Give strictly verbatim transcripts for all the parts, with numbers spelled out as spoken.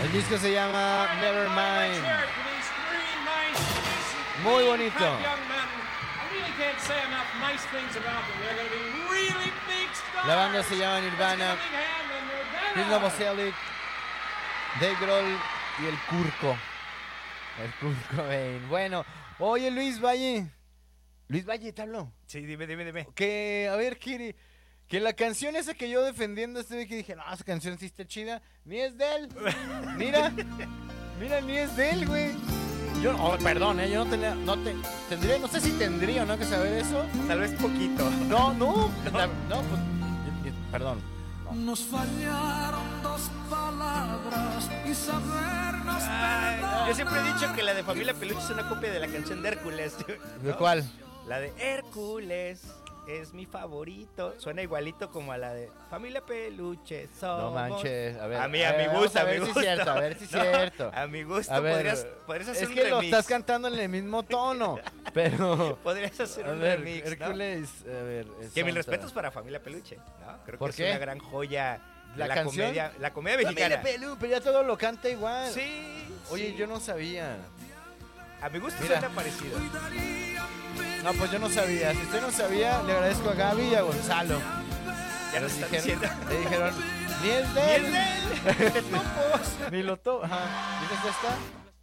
El disco se llama Nevermind. Muy bonito. La banda se llama Nirvana. Chris Novoselic, Dave Grohl y el Curco. El Curco Cobain. Bueno, oye Luis Valle. Luis Valle, ¿te habló? Sí, dime, dime, dime. Que, a ver, Kiri, que la canción esa que yo defendiendo este que dije, no, esa canción sí está chida, ni es de él. Mira, mira, ni es de él, güey. Yo, oh, perdón, eh, yo no tenía, no te, tendría, no sé si tendría o no que saber eso. Tal vez poquito. No, no, no, la, no pues, yo, yo, perdón. No. Nos fallaron dos palabras y sabernos Ay, yo siempre he dicho que la de Familia Peluche es una copia de la canción de Hércules. ¿No? ¿De cuál? La de Hércules es mi favorito. Suena igualito como a la de Familia Peluche. Somos... No manches, a ver. A mí, a, a mi ver, gusto, a, a mi ver gusto. Si es cierto, a ver si es no, cierto. A mi gusto a ver, podrías, podrías hacer es un que remix. lo estás cantando en el mismo tono, pero... Podrías hacer a un ver, remix, Hércules, ¿no? a ver... Que mis santa. respetos para Familia Peluche, ¿no? Creo ¿Por que qué? es una gran joya de ¿La la, canción? comedia, la comedia mexicana. Familia Pelú, pero ya todo lo canta igual. Sí. Oye, sí. yo no sabía. A mi gusto Mira. suena parecido. No, pues yo no sabía. Si usted no sabía, le agradezco a Gaby y a Gonzalo. Ya nos están dijeron, diciendo. le dijeron, ni es de ¡Ni él. es de él! ¡De topos! Ni lo to... Ajá. ¿Dices esta?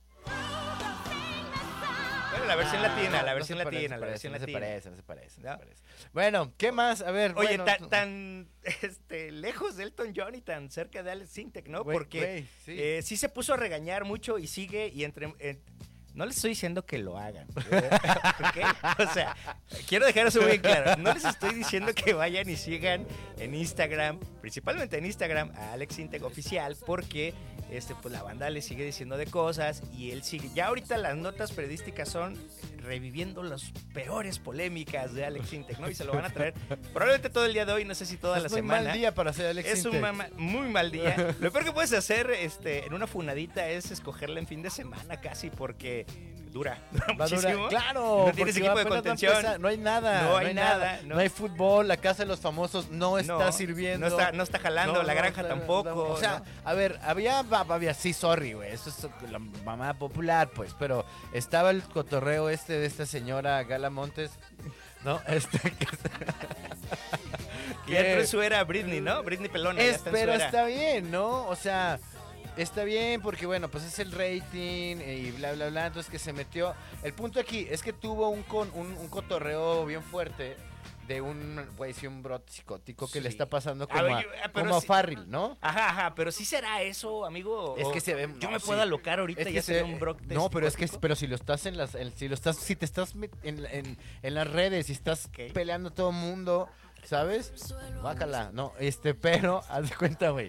Bueno, la versión Ah, latina, la no versión se parece, latina, la versión no latina. se parece, no se parece, no ¿No? se parece. Bueno, ¿qué más? A ver, Oye, bueno, tan, tan este, lejos de Elton John y tan cerca de Alex Sintek, ¿no? Güey, Porque güey, sí. Eh, sí se puso a regañar mucho y sigue y entre... eh, no les estoy diciendo que lo hagan, ¿ok? O sea, quiero dejar eso muy claro. No les estoy diciendo que vayan y sigan en Instagram, principalmente en Instagram, a Alex Sintek Oficial, porque este, pues la banda le sigue diciendo de cosas y él sigue. Ya ahorita las notas periodísticas son reviviendo las peores polémicas de Alex Sintek, ¿no? Y se lo van a traer probablemente todo el día de hoy, no sé si toda es la muy semana. mal día para hacer Alex Es Sintek. un mama, muy mal día. Lo peor que puedes hacer este, en una funadita es escogerla en fin de semana casi porque dura, dura Va a durar- muchísimo. Claro, No tienes porque equipo de apenas va a contención. empezar, no hay nada, No hay nada, no. no. hay fútbol, la casa de los famosos no está No, sirviendo, no está- no está jalando, la granja está- tampoco, no. O sea, ¿no? a ver, había, había, sí, sorry, güey, eso es la mamá popular, pues, pero estaba el cotorreo este de esta señora Gala Montes, ¿no? Este que Y ya entró en su era Britney, ¿no? Britney Pelona, ya es, está en su pero era. está bien, ¿no? O sea, está bien porque, bueno, pues es el rating y bla, bla, bla. Entonces que se metió. El punto aquí es que tuvo un, con, un, un cotorreo bien fuerte de un, güey, sí, un brote psicótico que Sí. le está pasando A como ver, a, yo- ah, pero como a sí- Farrell, ¿no? Ajá, ajá, pero sí será eso, amigo. Es O- que se ve. Yo no, me sí. puedo alocar ahorita Es y que ya se se ve- un brote No, pero es que psicótico. pero si lo estás en las en- si lo estás si te estás met- en, en, en las redes y estás Ok. peleando a todo el mundo, ¿sabes? Bácala. No, este, pero haz de cuenta, güey.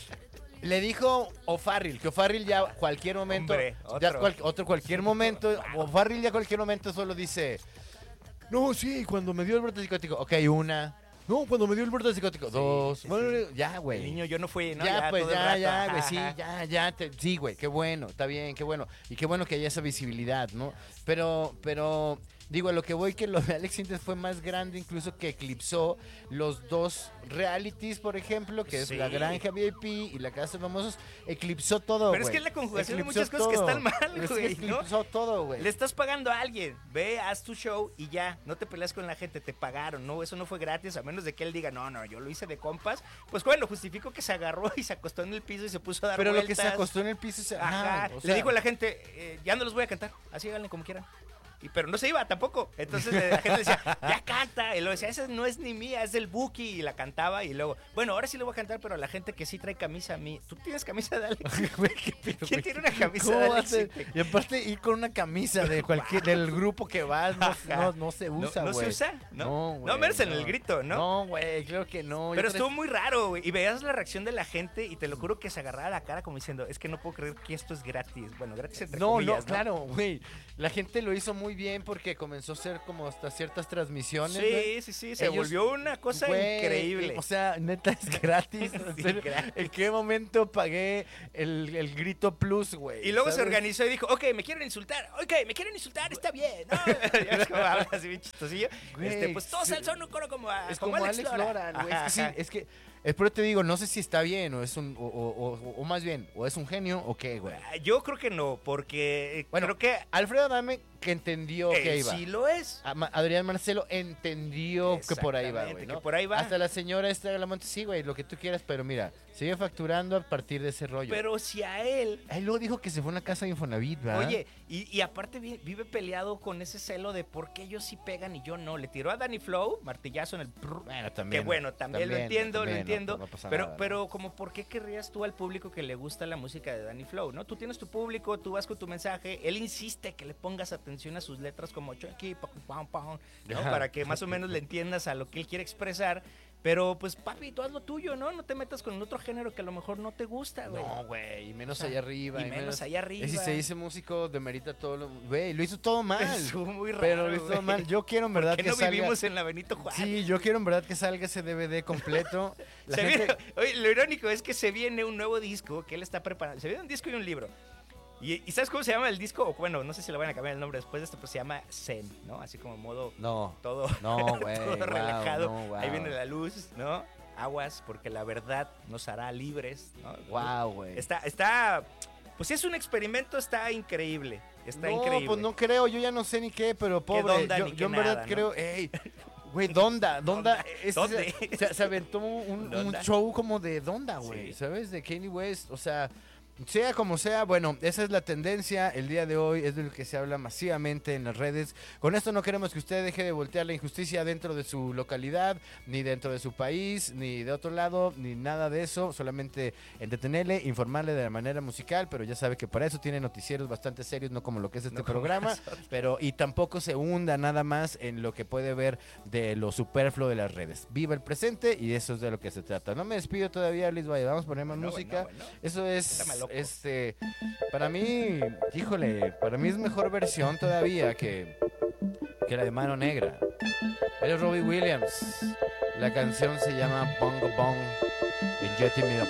Le dijo O'Farrill, que O'Farrill ya cualquier momento, Hombre, ya otro. cual- otro cualquier momento, O'Farrill ya cualquier momento solo dice, no, sí, cuando me dio el brote psicótico, ok, una, no, cuando me dio el brote psicótico, dos, sí, bueno, ya, güey. El niño yo no fui, ¿no? Ya, pues todo el ya, rato, ya, ajá, güey, sí, ajá. ya, ya, te- sí, güey, qué bueno, está bien, qué bueno. Y qué bueno que haya esa visibilidad, ¿no? Pero, pero, digo, a lo que voy que lo de Alex Sintek fue más grande incluso que eclipsó los dos realities, por ejemplo, que es Sí. La Granja V I P y La Casa de Famosos, eclipsó todo, güey. Pero es que es la conjugación de Eclipsó muchas cosas que todo. están mal, Es que güey, ¿no? eclipsó todo, güey. Le estás pagando a alguien, ve, haz tu show y ya, no te peleas con la gente, te pagaron, no, eso no fue gratis, a menos de que él diga, no, no, yo lo hice de compas, pues bueno, justifico que se agarró y se acostó en el piso y se puso a dar Pero lo vueltas. que se acostó en el piso se... Ajá, ajá, o le sea, dijo a la gente, eh, ya no los voy a cantar, así háganle como quieran. Y, pero no se iba tampoco. Entonces la gente decía, ya canta. Y luego decía, esa no es ni mía, es del Buki. Y la cantaba. Y luego, bueno, ahora sí le voy a cantar, pero a la gente que sí trae camisa a mí. ¿Tú tienes camisa de Alex? Güey, qué pedo, ¿Quién güey. tiene una camisa ¿Cómo de va a Alex ser? Sintek? Y aparte ir con una camisa de cualquier del grupo que vas no, Ajá. no, no se ¿No- usa, no güey. se usa? ¿No? No, güey, No, menos en el grito, ¿no? No, güey, creo que no. Pero Yo estuvo creo- muy raro, güey. Y veías la reacción de la gente y te lo juro que se agarraba la cara como diciendo, es que no puedo creer que esto es gratis. Bueno, gratis entre No, comillas, no, claro, güey. La gente lo hizo muy bien porque comenzó a ser como hasta ciertas transmisiones, güey. Sí, sí, sí. Se Ellos- volvió una cosa Güey, increíble. O sea, neta es gratis. En Sí, serio, gratis. ¿En qué momento pagué el, el grito plus, güey? Y luego se ¿sabes? organizó y dijo, ok, me quieren insultar, ok, me quieren insultar, está bien, ¿no? Ya ves cómo habla así bien chistosillo. Güey, Este, pues todos sí. al son un coro como, a, Es como, Alex Lora, güey. Es Ajá, que sí, ajá. es que Es por eso te digo, no sé si está bien o es un, o, o, o, o más bien, o es un genio o qué, güey. Yo creo que no, porque Bueno, creo que Alfredo Adame que entendió él que iba. sí lo es. A- Ma- Adrián Marcelo entendió que por ahí va, güey, Exactamente, ¿no? que por ahí va. Hasta la señora esta de la Monte, sí, güey, lo que tú quieras, pero mira, sigue facturando a partir de ese rollo. Pero si a él... Él luego dijo que se fue a una casa de Infonavit, ¿verdad? Oye, y, y aparte vi- vive peleado con ese celo de por qué ellos sí pegan y yo no. Le tiró a Danny Flow, martillazo en el... prr, Bueno, también. que bueno, también, lo también, entiendo, también, lo no, entiendo. no pasa pero, nada, pero como, ¿por qué querrías tú al público que le gusta la música de Danny Flow, no? Tú tienes tu público, tú vas con tu mensaje, él insiste que le pongas atención a sus letras como Chucky, pam, pam, pam, ¿no? Ajá. Para que más o menos le entiendas a lo que él quiere expresar. Pero, pues, papi, tú haz lo tuyo, ¿no? No te metas con otro género que a lo mejor no te gusta, güey. No, güey, y menos O sea, allá arriba. y menos allá arriba. Y si se dice músico, demerita todo lo... Güey, lo hizo todo mal. Estuvo muy raro, Pero lo hizo todo güey. mal. Yo quiero en verdad ¿Por qué que no salga... vivimos en la Benito Juárez? Sí, yo quiero en verdad que salga ese D V D completo. La Se gente- viene- oye, lo irónico es que se viene un nuevo disco que él está preparando. Se viene un disco y un libro. ¿Y, y sabes cómo se llama el disco? O bueno, no sé si le van a cambiar el nombre después de esto, pero se llama Zen, ¿no? Así como modo No, todo, no, güey. todo wow, relajado. no, wow. Ahí viene la luz, ¿no? Aguas, porque la verdad nos hará libres, ¿no? Wow, güey. Está, está, pues si es un experimento, está increíble. Está no, increíble. pues no creo, yo ya no sé ni qué, pero pobre. Donda yo ni qué yo en verdad nada, ¿no? creo, ey, güey, Donda, Donda, Donda, ese ¿dónde? Se, se- se aventó un, un Donda. show como de Donda, güey, Sí. ¿sabes? De Kanye West, o sea, sea como sea, bueno, esa es la tendencia el día de hoy, es de lo que se habla masivamente en las redes. Con esto no queremos que usted deje de voltear la injusticia dentro de su localidad, ni dentro de su país, ni de otro lado, ni nada de eso, solamente entretenerle, informarle de la manera musical, pero ya sabe que para eso tiene noticieros bastante serios, no como lo que es este No como programa, nosotros. pero y tampoco se hunda nada más en lo que puede ver de lo superfluo de las redes. Viva el presente y eso es de lo que se trata. No me despido todavía, Luis Valle, vamos a poner más Bueno, música. bueno, bueno. Eso es, Déjame loco. este, para mí, híjole, para mí es mejor versión todavía que, que la de Mano Negra. Él es Robbie Williams. La canción se llama Bongo Bong en Jetty Me Up.